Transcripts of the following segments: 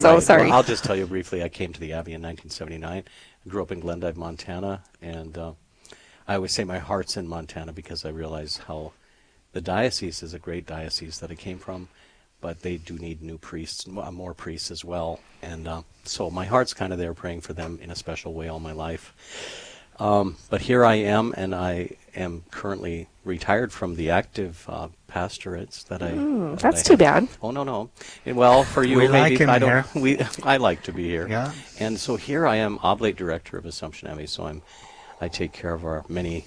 so sorry. Well, I'll just tell you briefly. I came to the Abbey in 1979. I grew up in Glendive, Montana, and I always say my heart's in Montana because I realize how the diocese is a great diocese that I came from, but they do need new priests, more priests as well. And so my heart's kind of there praying for them in a special way all my life. But here I am, and I am currently retired from the active pastorates that I. That's too bad. Oh no. Well, for you, We maybe like him I don't. here. I like to be here. Yeah. And so here I am, Oblate Director of Assumption Abbey. So I take care of our many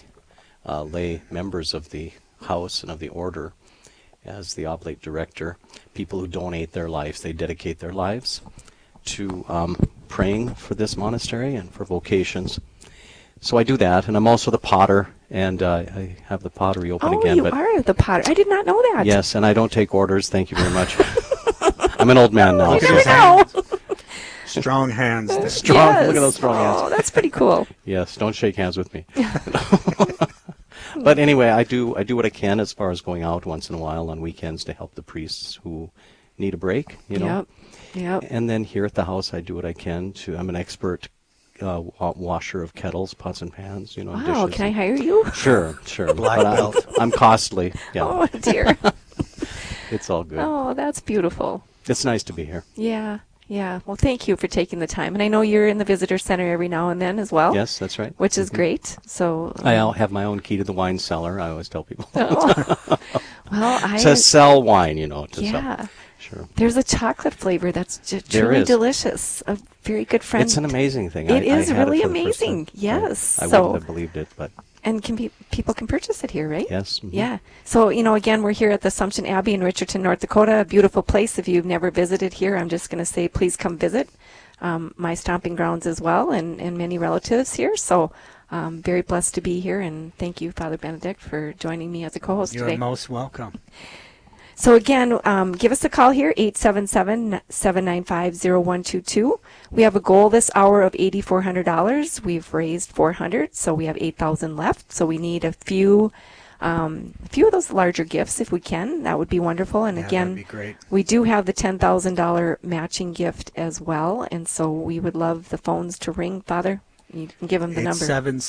lay members of the house and of the order as the Oblate Director. People who donate their lives, they dedicate their lives to praying for this monastery and for vocations. So I do that, and I'm also the potter, and I have the pottery open again. Oh, you are the potter. I did not know that. Yes, and I don't take orders. Thank you very much. I'm an old man now. You Look at never his know. hands. Strong hands. there. Strong. Yes. Look at those strong hands. Oh, that's pretty cool. Yes, don't shake hands with me. But anyway, I do what I can as far as going out once in a while on weekends to help the priests who need a break, you know. Yep. And then here at the house, I do what I can to. I'm an expert washer of kettles, pots and pans, you know. Wow, dishes. can I hire you? Sure. Black But belt. I'm costly. Yeah, Oh, dear. it's all good. Oh, that's beautiful. It's nice to be here. Yeah. Well, thank you for taking the time. And I know you're in the visitor center every now and then as well. Yes, that's right. Which is great. So I have my own key to the wine cellar. I always tell people well, to sell wine, you know. To yeah. sell. Sure. There's a chocolate flavor that's There truly is. delicious. A very good friend. It's an amazing thing. It I is had really for the first amazing. time. Yes. I So- wouldn't have believed it, but And people can purchase it here, right? yes. Yeah. So, again, we're here at the Assumption Abbey in Richardson, North Dakota. A beautiful place. If you've never visited here, I'm just going to say please come visit. My stomping grounds as well, and many relatives here. So very blessed to be here, and thank you, Father Benedict, for joining me as a co-host You're today. most welcome. So again, give us a call here, 877-795-0122. We have a goal this hour of $8,400. We've raised $400, so we have $8,000 left. So we need a few of those larger gifts if we can. That would be wonderful. And Yeah, again, that'd be great. we do have the $10,000 matching gift as well. And so we would love the phones to ring. Father, you can give them the number.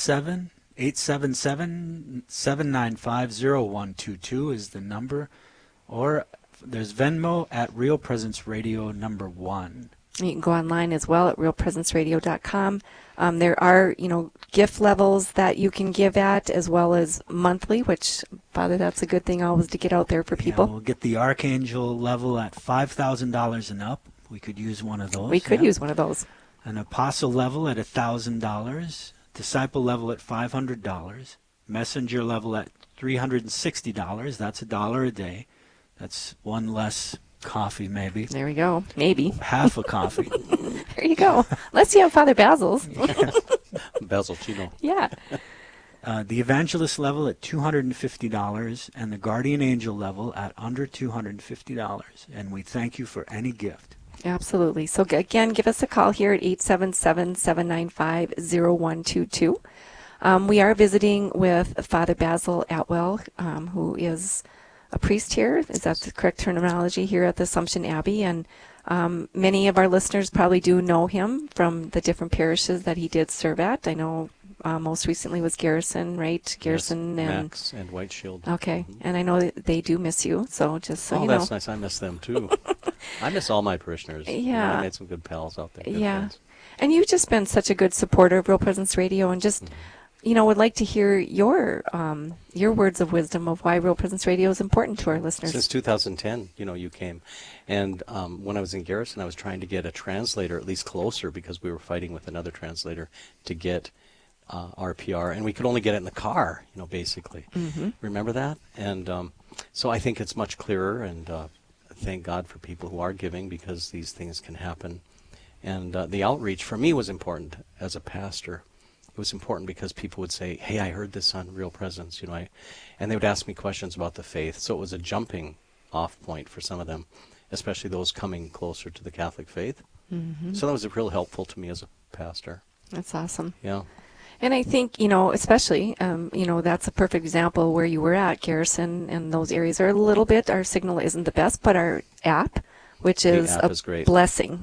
877-795-0122 is the number. Or there's Venmo at Real Presence Radio #1. You can go online as well at realpresenceradio.com. There are, gift levels that you can give at as well as monthly, which, Father, that's a good thing always to get out there for people. Yeah, we'll get the Archangel level at $5,000 and up. We could use one of those. We could use one of those. An Apostle level at $1,000. Disciple level at $500. Messenger level at $360. That's $1 a day. That's one less coffee, maybe. There we go. Maybe. Half a coffee. There you go. Unless you have Father Basil's. Basil Chino. Yeah. The Evangelist level at $250 and the Guardian Angel level at under $250. And we thank you for any gift. Absolutely. So again, give us a call here at 877-795-0122. We are visiting with Father Basil Atwell, who is a priest here. Is that the correct terminology here at the Assumption Abbey? And many of our listeners probably do know him from the different parishes that he did serve at. I know most recently was Garrison, right? Garrison yes, and Max and White Shield. Okay, and I know that they do miss you. So just so you know. Oh, that's nice. I miss them too. I miss all my parishioners. Yeah. I made some good pals out there. Good Yeah. friends. And you've just been such a good supporter of Real Presence Radio, and just, would like to hear your words of wisdom of why Real Presence Radio is important to our listeners. Since 2010, you came. And when I was in Garrison, I was trying to get a translator at least closer because we were fighting with another translator to get RPR. And we could only get it in the car, basically. Mm-hmm. Remember that? And so I think it's much clearer, and thank God for people who are giving because these things can happen. And the outreach for me was important as a pastor. It was important because people would say, hey, I heard this on Real Presence, and they would ask me questions about the faith. So it was a jumping off point for some of them, especially those coming closer to the Catholic faith. Mm-hmm. So that was real helpful to me as a pastor. That's awesome. Yeah. And I think, especially, that's a perfect example where you were at Garrison, and those areas are a little bit, our signal isn't the best, but our app, which is app a is great. blessing.